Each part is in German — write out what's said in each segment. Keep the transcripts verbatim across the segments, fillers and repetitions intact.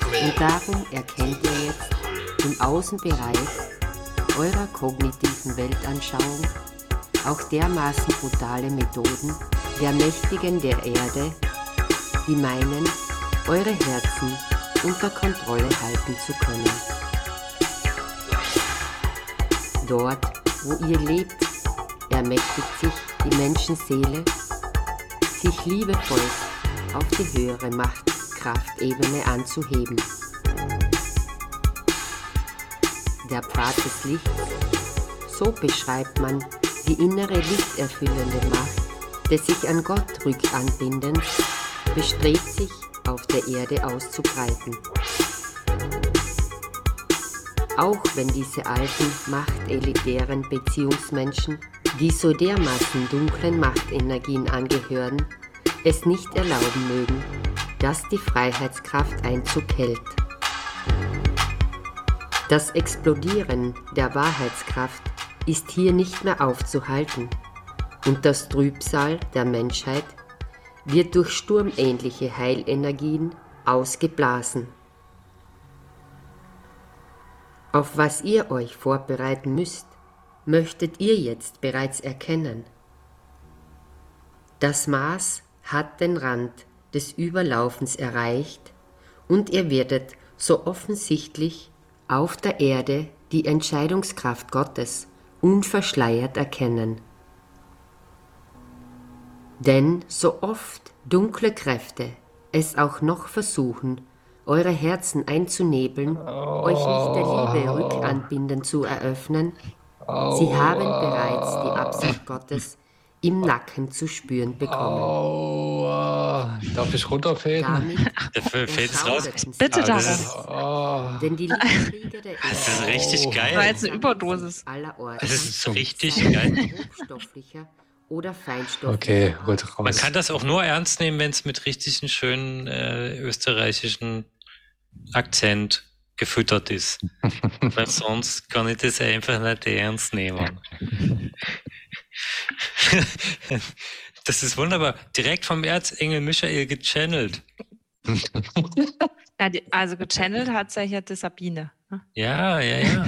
Und darum erkennt ihr jetzt im Außenbereich eurer kognitiven Weltanschauung auch dermaßen brutale Methoden der Mächtigen der Erde, die meinen, eure Herzen unter Kontrolle halten zu können. Dort, wo ihr lebt, ermächtigt sich die Menschenseele, sich liebevoll auf die höhere Machtkraftebene anzuheben. Der Pfad des Lichts, so beschreibt man die innere lichterfüllende Macht des sich an Gott rückanbindens, bestrebt sich auf der Erde auszubreiten. Auch wenn diese alten, machtelitären Beziehungsmenschen, die so dermaßen dunklen Machtenergien angehören, es nicht erlauben mögen, dass die Freiheitskraft Einzug hält. Das Explodieren der Wahrheitskraft ist hier nicht mehr aufzuhalten und das Trübsal der Menschheit wird durch sturmähnliche Heilenergien ausgeblasen. Auf was ihr euch vorbereiten müsst, möchtet ihr jetzt bereits erkennen. Das Maß hat den Rand des Überlaufens erreicht und ihr werdet so offensichtlich auf der Erde die Entscheidungskraft Gottes unverschleiert erkennen. Denn so oft dunkle Kräfte es auch noch versuchen, eure Herzen einzunebeln, oh. euch nicht der Liebe Rückanbinden zu eröffnen, oh. sie haben bereits die Absicht Gottes im Nacken zu spüren bekommen. Oh. Darf ich runterfäden? Dafür fällt es raus. Bitte darum. Das, oh. Denn die Liebeskriege der das ist richtig Oh. geil. Das war jetzt eine Überdosis. Das ist richtig geil. Hochstofflicher oder feinstofflicher. Okay, gut raus. Man kann das auch nur ernst nehmen, wenn es mit richtigen, schönen äh, österreichischen Akzent gefüttert ist. Weil sonst kann ich das einfach nicht ernst nehmen. Das ist wunderbar. Direkt vom Erzengel Michael gechannelt. Ja, die, also gechannelt hat sich ja die Sabine. Ne? Ja, ja, ja.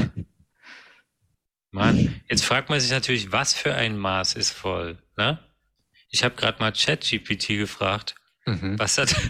Mann, jetzt fragt man sich natürlich, was für ein Maß ist voll, ne? Ich habe gerade mal ChatGPT gefragt, mhm. was das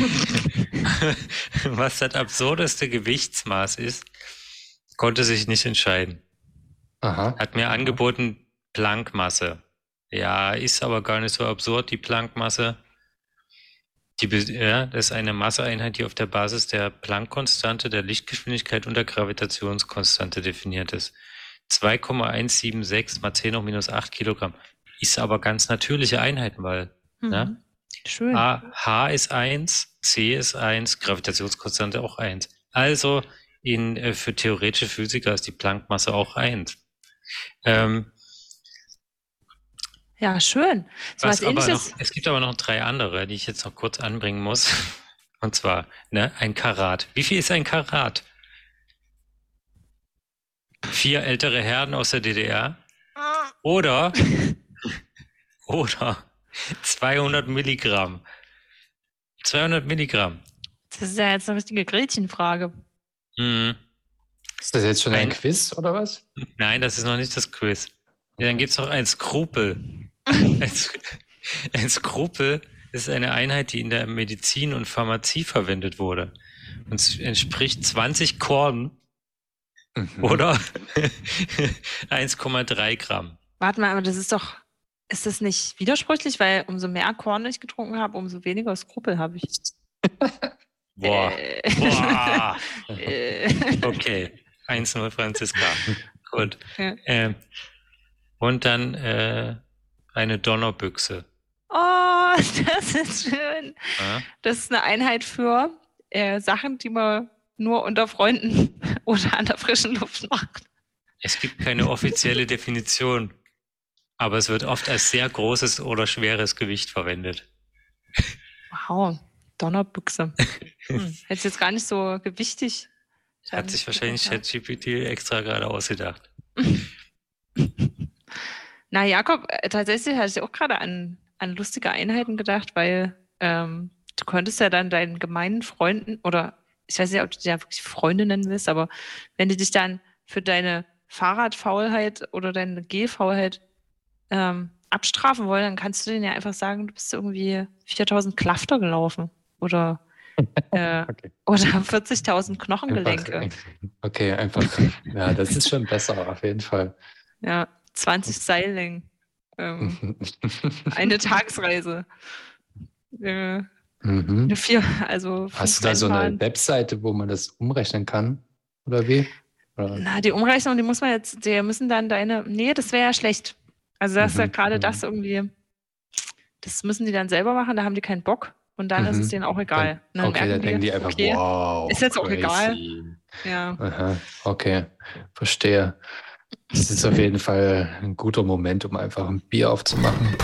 was das absurdeste Gewichtsmaß ist, konnte sich nicht entscheiden. Aha. Hat mir angeboten Planckmasse. Ja, ist aber gar nicht so absurd, die Planckmasse. Die, ja, das ist eine Masseeinheit, die auf der Basis der Planck-Konstante, der Lichtgeschwindigkeit und der Gravitationskonstante definiert ist. zwei Komma eins sieben sechs mal zehn hoch minus acht Kilogramm. Ist aber ganz natürliche Einheiten, weil Mhm. ne? Schön. A, H ist eins, C ist eins, Gravitationskonstante auch eins. Also in, äh, für theoretische Physiker ist die Planck-Masse auch eins. Ähm, Ja, schön. So was was aber Ähnliches. noch, es gibt aber noch drei andere, die ich jetzt noch kurz anbringen muss. Und zwar ne, ein Karat. Wie viel ist ein Karat? Vier ältere Herren aus der D D R oder oder zweihundert Milligramm. zweihundert Milligramm. Das ist ja jetzt eine richtige Gretchenfrage. Hm. Ist das jetzt schon ein Ein- Quiz oder was? Nein, das ist noch nicht das Quiz. Ja, dann gibt's noch ein Skrupel. Ein, Sk- ein Skrupel ist eine Einheit, die in der Medizin und Pharmazie verwendet wurde. Und es entspricht zwanzig Korn Mhm. oder eins Komma drei Gramm. Warte mal, aber das ist doch, ist das nicht widersprüchlich, weil umso mehr Korn ich getrunken habe, umso weniger Skrupel habe ich. Boah. Äh. Boah. Äh. Okay. eins null Franziska. Gut. Ja. Ähm, und dann äh, eine Donnerbüchse. Oh, das ist schön. Ja? Das ist eine Einheit für äh, Sachen, die man nur unter Freunden oder an der frischen Luft macht. Es gibt keine offizielle Definition, aber es wird oft als sehr großes oder schweres Gewicht verwendet. Wow, Donnerbüchse. Hm. Hätte ich jetzt gar nicht so gewichtig. Hat sich wahrscheinlich ChatGPT extra gerade ausgedacht. Na, Jakob, äh, tatsächlich hatte ich auch gerade an, an lustige Einheiten gedacht, weil ähm, du konntest ja dann deinen gemeinen Freunden oder ich weiß nicht, ob du dich ja wirklich Freunde nennen willst, aber wenn die dich dann für deine Fahrradfaulheit oder deine Gehfaulheit ähm, abstrafen wollen, dann kannst du denen ja einfach sagen, du bist irgendwie viertausend Klafter gelaufen oder, äh, Okay. oder vierzigtausend Knochengelenke. Einfach, okay, einfach. Ja, das ist schon besser, auf jeden Fall. Ja, zwanzig Seillängen. Ähm, eine Tagesreise. Äh, Mhm. eine vier, also Hast fünf du da so eine Rennbahnen. Webseite, wo man das umrechnen kann? Oder wie? Oder? Na, die Umrechnung, die muss man jetzt, die müssen dann deine, nee, das wäre ja schlecht. Also das ist ja Mhm, gerade mhm. das irgendwie, das müssen die dann selber machen, da haben die keinen Bock und dann ist es Mhm. denen auch egal. Und Dann, okay, dann denken die einfach, okay, wow, ist jetzt auch crazy. egal. Ja. Aha, okay, verstehe. Das ist auf jeden Fall ein guter Moment, um einfach ein Bier aufzumachen.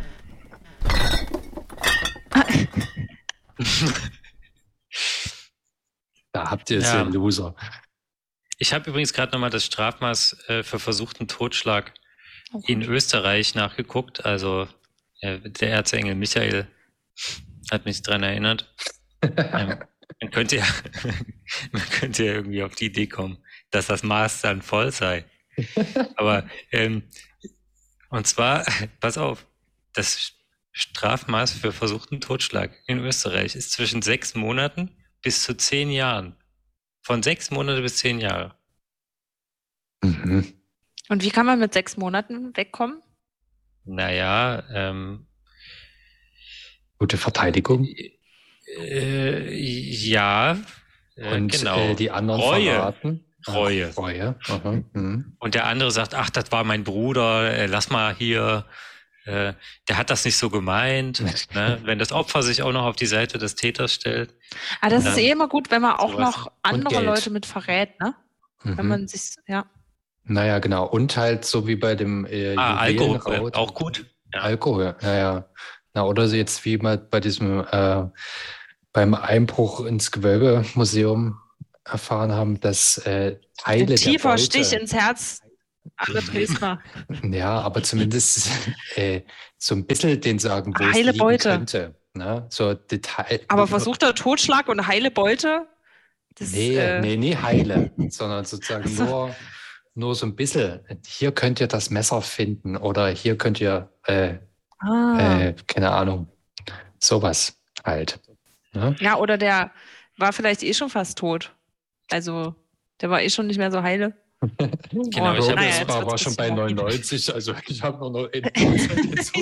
Da habt ihr es, Ja. ihr Loser. Ich habe übrigens gerade nochmal das Strafmaß äh, für versuchten Totschlag Oh in Gott. Österreich nachgeguckt. Also äh, der Erzengel Michael hat mich daran erinnert. ähm, man, könnte ja, man könnte ja irgendwie auf die Idee kommen, dass das Maß dann voll sei. Aber ähm, und zwar, pass auf, das Strafmaß für versuchten Totschlag in Österreich ist zwischen sechs Monaten bis zu zehn Jahren. Von sechs Monate bis zehn Jahre. Mhm. Und wie kann man mit sechs Monaten wegkommen? Naja, ähm, Gute Verteidigung. äh, ja, äh, Und genau. äh, die anderen Reue. verraten. Reue. Ach, Reue. Aha. Mhm. Und der andere sagt, ach, das war mein Bruder, äh, lass mal hier, äh, der hat das nicht so gemeint. Ne? Wenn das Opfer sich auch noch auf die Seite des Täters stellt. Ah, das Ja. ist eh immer gut, wenn man auch Sowas. noch andere Geld. Leute mit verrät, ne? Wenn Mhm. man sich, ja. Naja, genau. Und halt so wie bei dem äh, Ah, Alkohol, Juwelenraut. äh, auch gut. Ja. Alkohol, ja, ja. Na, oder so jetzt wie mal bei diesem, äh, beim Einbruch ins Gewölbemuseum erfahren haben, dass äh, Teile Ein der tiefer Beute, Stich ins Herz. Alle Dresdner. ja, aber zumindest äh, so ein bisschen den sagen, wo Heile es liegen Beute. könnte. Ne? So Detail. Aber versuchter Totschlag und heile Beute? Das, Nee, äh, nee, nie heile, sondern sozusagen Ach so. nur, nur so ein bisschen. Hier könnt ihr das Messer finden oder hier könnt ihr, äh, ah. äh, keine Ahnung, sowas halt. Ne? Ja, oder der war vielleicht eh schon fast tot. Also, der war eh schon nicht mehr so heile. Genau, Oh, ich Robert hab naja, jetzt war, wird's war ein schon bisschen bei morbide. neunundneunzig, also ich habe nur noch ein Prozent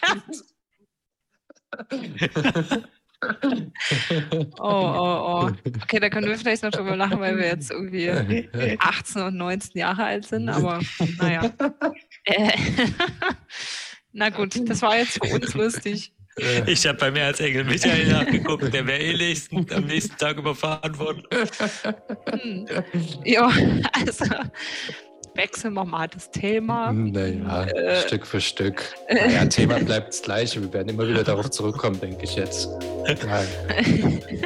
hinzugefügt. Oh, oh, oh. Okay, da können wir vielleicht noch drüber lachen, weil wir jetzt irgendwie achtzehn und neunzehn Jahre alt sind, aber naja. Äh, Na gut, das war jetzt für uns lustig. Ich habe bei mir als Engel Michael nachgeguckt, der wäre eh nächsten, am nächsten Tag überfahren worden. Hm. Ja, also wechseln wir mal das Thema. Naja, Äh, Stück für Stück. Naja, Thema bleibt das gleiche. Wir werden immer wieder darauf zurückkommen, denke ich jetzt. Ja.